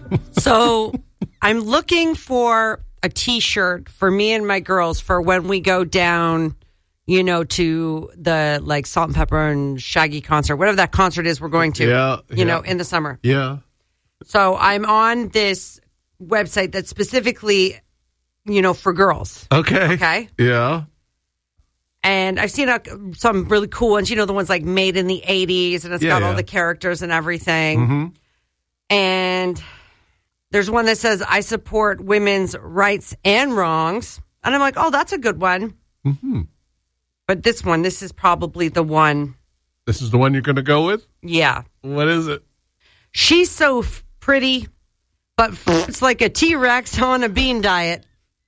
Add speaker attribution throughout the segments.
Speaker 1: So I'm looking for a T-shirt for me and my girls for when we go down, to the like Salt and Pepper and Shaggy concert, whatever that concert is we're going to, in the summer.
Speaker 2: Yeah.
Speaker 1: So I'm on this website that's specifically, for girls.
Speaker 2: Okay. Yeah.
Speaker 1: And I've seen some really cool ones, the ones like made in the 80s, and it's got all the characters and everything.
Speaker 2: Mm-hmm.
Speaker 1: And there's one that says, I support women's rights and wrongs. And I'm like, oh, that's a good one.
Speaker 2: Mm-hmm.
Speaker 1: But this is probably the one.
Speaker 2: This is the one you're going to go with?
Speaker 1: Yeah.
Speaker 2: What is it?
Speaker 1: She's so pretty, but it's like a T-Rex on a bean diet.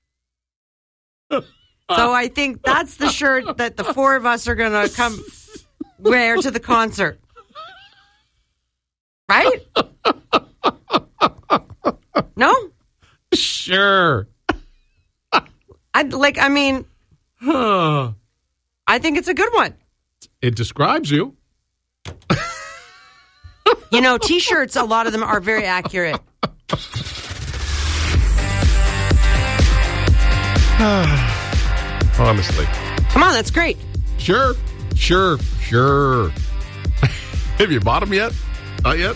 Speaker 1: So I think that's the shirt that the four of us are going to come wear to the concert. Right? No?
Speaker 2: Sure.
Speaker 1: I think it's a good one.
Speaker 2: It describes you.
Speaker 1: T-shirts, a lot of them are very accurate.
Speaker 2: Honestly.
Speaker 1: Come on, that's great.
Speaker 2: Sure. Have you bought them yet? Not yet?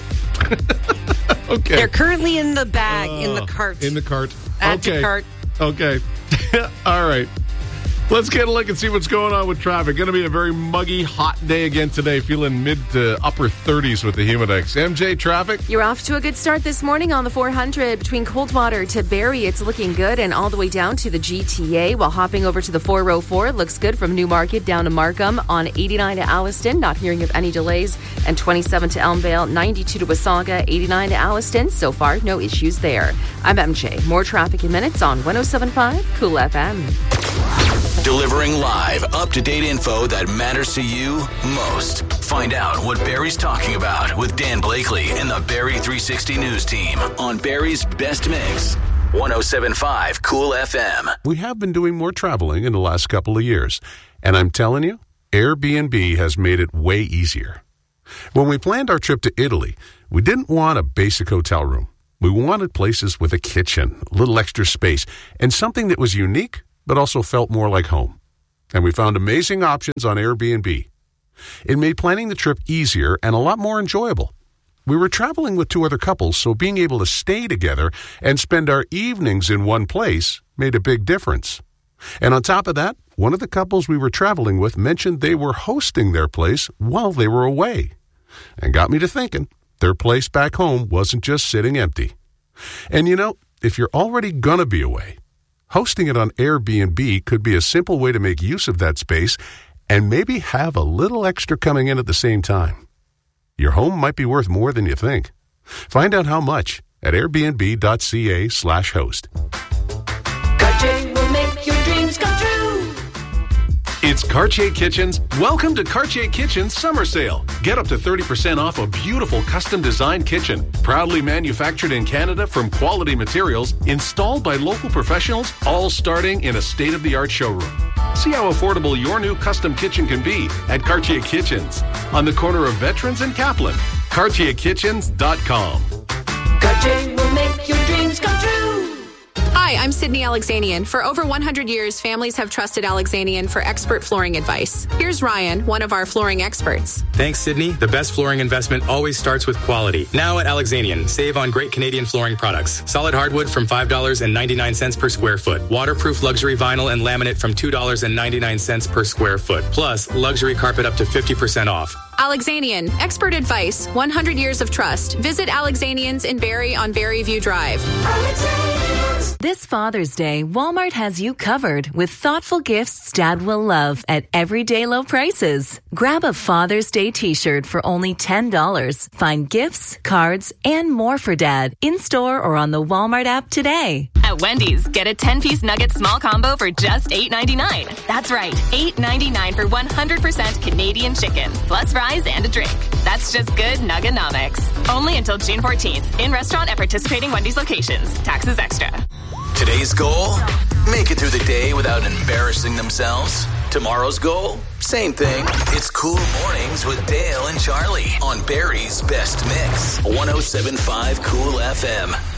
Speaker 2: Okay.
Speaker 1: They're currently in the bag, in the cart.
Speaker 2: In the cart.
Speaker 1: Add to cart.
Speaker 2: Okay. All right. Let's get a look and see what's going on with traffic. Going to be a very muggy, hot day again today. Feeling mid to upper 30s with the Humidex. MJ, traffic?
Speaker 3: You're off to a good start this morning on the 400. Between Coldwater to Barrie, it's looking good, and all the way down to the GTA. While hopping over to the 404, it looks good from Newmarket down to Markham. On 89 to Alliston, not hearing of any delays. And 27 to Elmvale, 92 to Wasaga, 89 to Alliston. So far, no issues there. I'm MJ. More traffic in minutes on 107.5 Cool FM.
Speaker 4: Delivering live, up-to-date info that matters to you most. Find out what Barry's talking about with Dan Blakely and the Barry 360 News team on Barry's Best Mix. 107.5 Cool FM.
Speaker 2: We have been doing more traveling in the last couple of years, and I'm telling you, Airbnb has made it way easier. When we planned our trip to Italy, we didn't want a basic hotel room. We wanted places with a kitchen, a little extra space, and something that was unique but also felt more like home. And we found amazing options on Airbnb. It made planning the trip easier and a lot more enjoyable. We were traveling with two other couples, so being able to stay together and spend our evenings in one place made a big difference. And on top of that, one of the couples we were traveling with mentioned they were hosting their place while they were away. And got me to thinking, their place back home wasn't just sitting empty. And if you're already gonna be away, hosting it on Airbnb could be a simple way to make use of that space and maybe have a little extra coming in at the same time. Your home might be worth more than you think. Find out how much at airbnb.ca/host.
Speaker 5: Cartier will make your dreams come true.
Speaker 2: It's Cartier Kitchens. Welcome to Cartier Kitchens Summer Sale. Get up to 30% off a beautiful custom-designed kitchen. Proudly manufactured in Canada from quality materials, installed by local professionals, all starting in a state-of-the-art showroom. See how affordable your new custom kitchen can be at Cartier Kitchens on the corner of Veterans and Kaplan. CartierKitchens.com.
Speaker 5: Cartier will make your dreams come true.
Speaker 6: Hi, I'm Sydney Alexanian. For over 100 years, families have trusted Alexanian for expert flooring advice. Here's Ryan, one of our flooring experts.
Speaker 7: Thanks, Sydney. The best flooring investment always starts with quality. Now at Alexanian, save on great Canadian flooring products. Solid hardwood from $5.99 per square foot. Waterproof luxury vinyl and laminate from $2.99 per square foot. Plus, luxury carpet up to 50% off.
Speaker 6: Alexanian, expert advice, 100 years of trust. Visit Alexanians in Barrie on Barrieview Drive.
Speaker 8: This Father's Day, Walmart has you covered with thoughtful gifts Dad will love at everyday low prices. Grab a Father's Day t-shirt for only $10. Find gifts, cards, and more for Dad in-store or on the Walmart app today.
Speaker 9: At Wendy's, get a 10-piece nugget small combo for just $8.99. That's right, $8.99 for 100% Canadian chicken, plus fries and a drink. That's just good Nuggenomics. Only until June 14th. In restaurant at participating Wendy's locations. Taxes extra.
Speaker 4: Today's goal? Make it through the day without embarrassing themselves. Tomorrow's goal? Same thing. It's Cool Mornings with Dale and Charlie on Barry's Best Mix. 107.5 Cool FM.